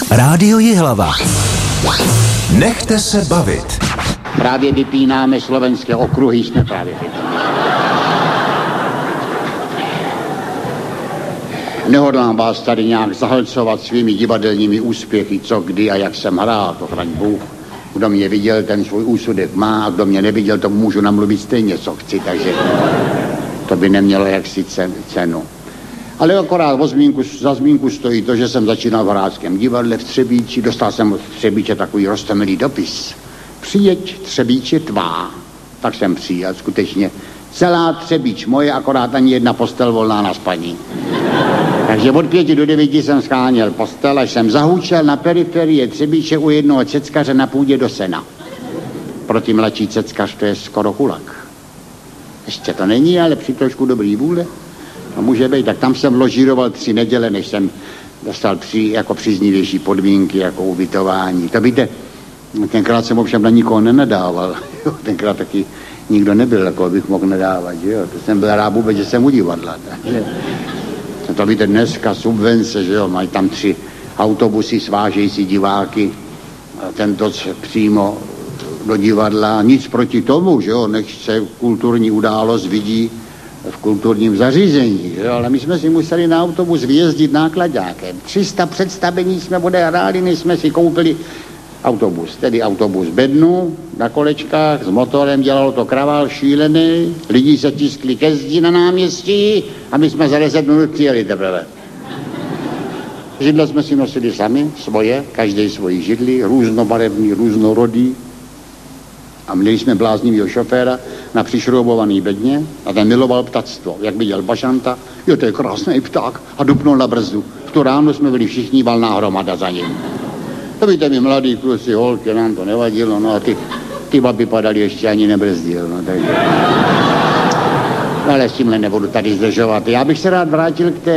Rádio Jihlava. Nechte se bavit. Právě vypínáme slovenské okruhy, jsme právě vypínáme. Nehodlám vás tady nějak zahlcovat svými divadelními úspěchy, co, kdy a jak jsem hrál, to chraň Bůh. Kdo mě viděl, ten svůj úsudek má, a kdo mě neviděl, to můžu namluvit stejně, co chci, takže to by nemělo jaksi cenu. Ale akorát za zmínku stojí to, že jsem začínal v Hráčském divadle v Třebíči, dostal jsem od Třebíče takový roztomilý dopis. Přijeď Třebíči tvá. Tak jsem přijel, skutečně. Celá Třebíč moje, akorát ani jedna postel volná na spaní. Takže od 5 do 9 jsem scháněl postel, až jsem zahučel na periferii Třebíče u jednoho ceckaře na půdě do sena. Pro ty mladší ceckař to je skoro kulak. Ještě to není, ale při trošku dobrý vůle. A může být, tak tam jsem ložíroval 3 neděle, než jsem dostal jako příznivější podmínky, jako ubytování. To víte, tenkrát jsem ovšem na nikoho nenadával. Tenkrát taky nikdo nebyl, jako bych mohl nadávat, že jo. To jsem byl rád vůbec, že jsem u divadla. Takže. To víte, dneska subvence, že jo, mají tam 3 autobusy svážející diváky, tento přímo do divadla. Nic proti tomu, že jo, nech se kulturní událost vidí v kulturním zařízení, že jo, ale my jsme si museli na autobus vyjezdit náklaďákem. 300 představení jsme odehráli, než jsme si koupili autobus, tedy autobus bednu na kolečkách s motorem, dělalo to kravál šílený, lidi se tiskli ke zdi na náměstí a my jsme za 10 minut přijeli teprve. Židle jsme si nosili sami, svoje, každý svoji židli, různobarevný, různorodý. A měli jsme bláznivýho šoféra na přišroubovaný bedně a ten miloval ptactvo. Jak viděl bažanta, jo, to je krásný pták, a dupnul na brzdu. V tu ránu jsme byli všichni valná hromada za ním. To víte, my mladí kluci, holky, nám to nevadilo, no a ty babi padaly, ještě ani nebrzdil, no takže. Ale s tímhle nebudu tady zdržovat. Já bych se rád vrátil k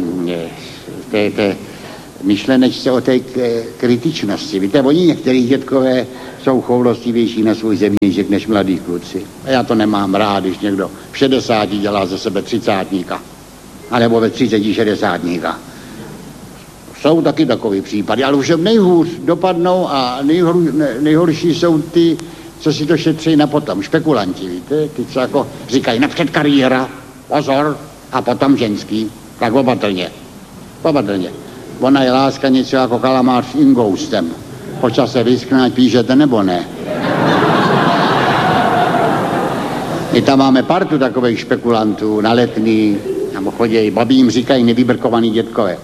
té myšlenečce o té kritičnosti. Víte, oni některý dětkové jsou choulostivější na svůj zemíček než mladí kluci. A já to nemám rád, když někdo v 60 dělá ze sebe 30-tníka. Anebo ve 30 60-tníka. Jsou taky takový případy, ale už nejhůř dopadnou a nejhorší jsou ty, co si to šetří na potom. Špekulanti, víte, ty, co jako říkají napřed kariéra, pozor, a potom ženský. Tak opatrně. Ona je láska něco jako kalamář s ingoustem. Po čase vyskne, ať píšete nebo ne. My tam máme partu takových špekulantů na Letný, tam chodějí, babí jim říkají nevybrkovaný dětkové.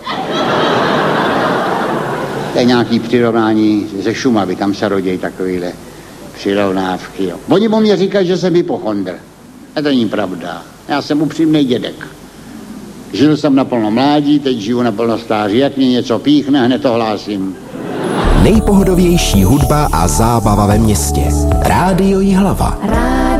To je nějaký přirovnání ze Šumavy, tam se rodějí takovýhle přirovnávky. Jo. Oni mu mě říkají, že jsem hypochondr. A to není pravda. Já jsem upřímnej dědek. Žil jsem naplno mládí, teď žiju naplno stáří. Jak mě něco píchne, hned to hlásím. Nejpohodovější hudba a zábava ve městě. Rádio Jihlava.